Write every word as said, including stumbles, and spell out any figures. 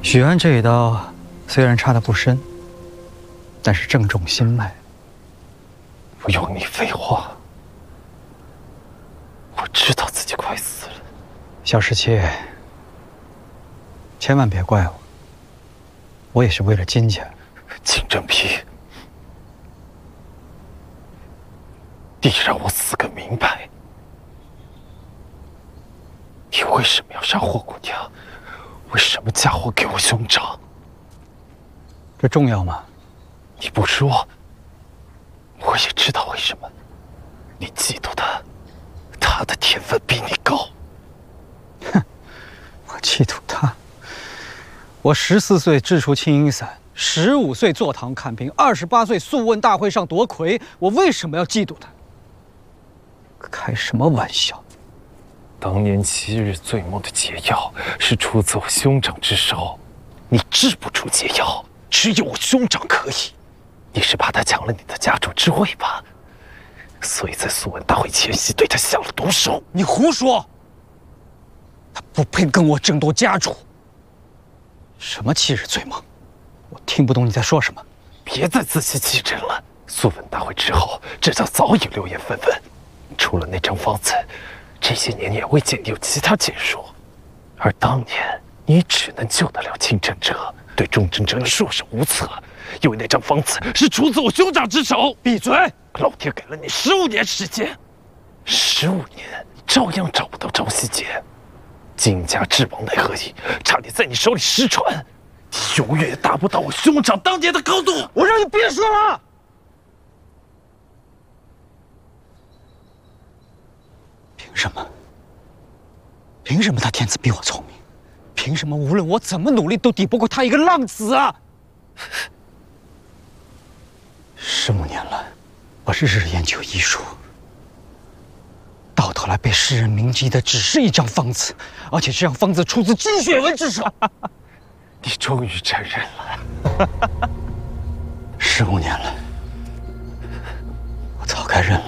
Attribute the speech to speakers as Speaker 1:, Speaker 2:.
Speaker 1: 许安这一刀虽然插得不深，但是正中心脉。
Speaker 2: 不用你废话，我知道自己快死了。
Speaker 1: 小十七，千万别怪我，我也是为了金家。
Speaker 2: 金正皮，你让我死个明白。你为什么要杀霍姑娘？为什么嫁祸给我兄长？
Speaker 1: 这重要吗？
Speaker 2: 你不说，我也知道为什么。你嫉妒他，他的天分比你高。
Speaker 1: 哼，我嫉妒他。我十四岁掷出青阴伞，十五岁坐堂看兵，二十八岁素问大会上夺魁，我为什么要嫉妒他？开什么玩笑！
Speaker 2: 当年七日醉梦的解药是出自我兄长之手，你制不出解药，只有我兄长可以。你是怕他抢了你的家主之位吧？所以在素问大会前夕对他下了毒手。
Speaker 1: 你胡说！他不配跟我争夺家主。什么七日醉梦？我听不懂你在说什么。
Speaker 2: 别再自欺欺人了。素问大会之后，这将早已流言纷纷。除了那张方子，这些年也未见你有其他建树。而当年你只能救得了清真者，对钟真真束手无策，因为那张方子是出自我兄长之手。
Speaker 1: 闭嘴！
Speaker 2: 老天给了你十五年时间，十五年照样找不到朝夕节。金家至王奈何意，差点在你手里失传。你永远也达不到我兄长当年的高度。
Speaker 1: 我让你别说了。凭什么？凭什么他天资比我聪明？凭什么无论我怎么努力都抵不过他一个浪子啊？十五年了，我日日研究医术，到头来被世人铭记的只是一张方子，而且这张方子出自金雪文之手。
Speaker 2: 你终于承认了。
Speaker 1: 十五年了，我早该认了。